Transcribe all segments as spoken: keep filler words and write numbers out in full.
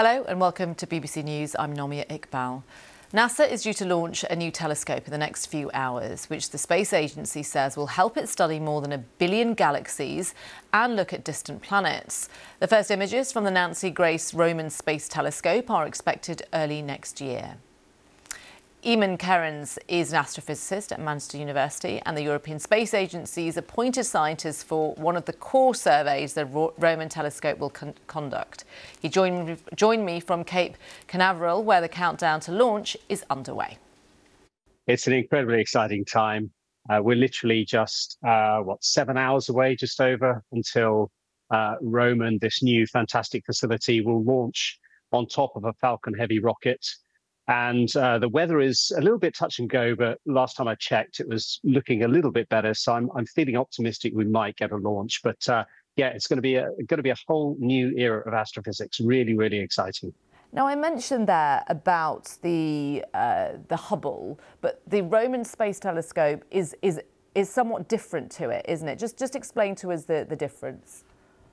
Hello and welcome to B B C News. I'm Nomia Iqbal. NASA is due to launch a new telescope in the next few hours, which the space agency says will help it study more than a billion galaxies and look at distant planets. The first images from the Nancy Grace Roman Space Telescope are expected early next year. Eamon Kerins is an astrophysicist at Manchester University, and the European Space Agency's appointed scientist for one of the core surveys the Roman telescope will con conduct. He joined me, joined me from Cape Canaveral, where the countdown to launch is underway. It's an incredibly exciting time. Uh, we're literally just, uh, what, seven hours away, just over, until uh, Roman, this new fantastic facility, will launch on top of a Falcon Heavy rocket. And uh, the weather is a little bit touch and go, but last time I checked, it was looking a little bit better. So I'm, I'm feeling optimistic we might get a launch. But uh, yeah, it's going to be a going to be a whole new era of astrophysics. Really, really exciting. Now, I mentioned there about the uh, the Hubble, but the Roman Space Telescope is is is somewhat different to it, isn't it? Just just explain to us the the difference.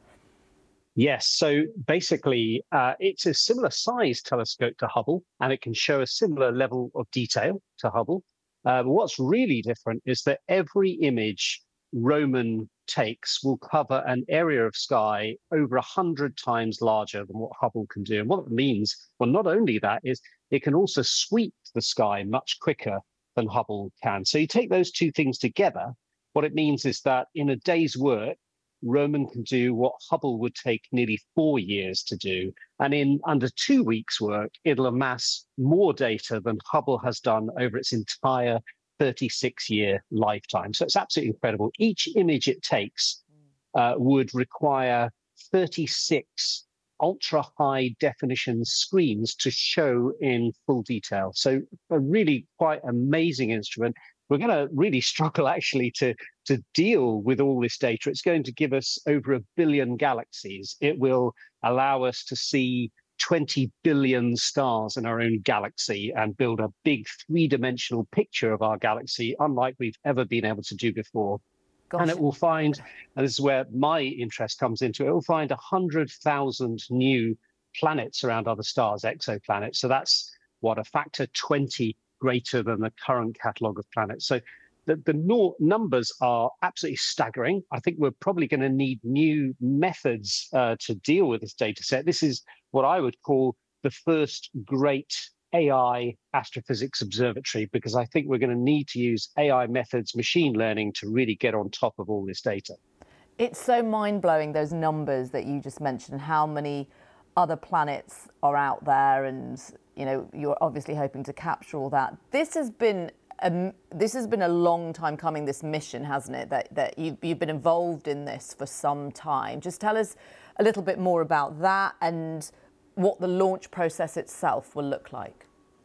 Yes, so basically uh, it's a similar size telescope to Hubble, and it can show a similar level of detail to Hubble. Uh, but what's really different is that every image Roman takes will cover an area of sky over a hundred times larger than what Hubble can do. And what it means, well, not only that, is it can also sweep the sky much quicker than Hubble can. So you take those two things together, what it means is that in a day's work, Roman can do what Hubble would take nearly four years to do. And in under two weeks' work, it'll amass more data than Hubble has done over its entire thirty-six year lifetime. So it's absolutely incredible. Each image it takes uh, would require thirty-six ultra high definition screens to show in full detail. So a really quite amazing instrument. We're going to really struggle actually to, to deal with all this data. It's going to give us over a billion galaxies. It will allow us to see twenty billion stars in our own galaxy and build a big three-dimensional picture of our galaxy, unlike we've ever been able to do before. Gosh. And it will find, and this is where my interest comes into it, it will find one hundred thousand new planets around other stars, exoplanets. So that's, what, a factor twenty greater than the current catalogue of planets. So the, the no numbers are absolutely staggering. I think we're probably going to need new methods uh, to deal with this data set. This is what I would call the first great A I astrophysics observatory, because I think we're going to need to use A I methods, machine learning, to really get on top of all this data. It's so mind-blowing, those numbers that you just mentioned, how many other planets are out there, and you know, you're obviously hoping to capture all that. This has been a, this has been a long time coming, this mission, hasn't it? That, that you've, you've been involved in this for some time. Just tell us a little bit more about that and what the launch process itself will look like.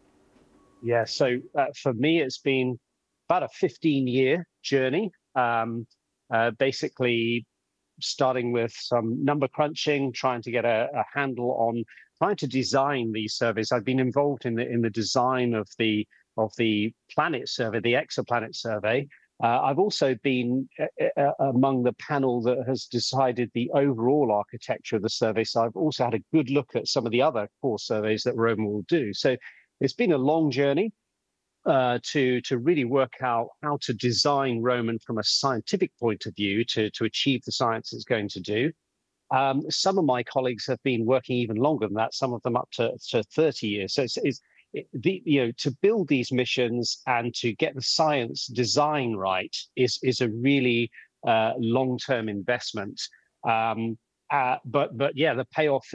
Yeah, so uh, for me, it's been about a fifteen year journey, um, uh, basically starting with some number crunching, trying to get a, a handle on trying to design these surveys. I've been involved in the in the design of the of the planet survey, the exoplanet survey. Uh, I've also been uh, uh, among the panel that has decided the overall architecture of the survey. So I've also had a good look at some of the other core surveys that Roman will do. So it's been a long journey uh, to to really work out how to design Roman from a scientific point of view to to achieve the science it's going to do. Um, some of my colleagues have been working even longer than that, some of them up to, to thirty years. So it's, it's it, the, you know, to build these missions and to get the science design right is, is a really uh, long-term investment. Um, uh, but, but yeah, the payoff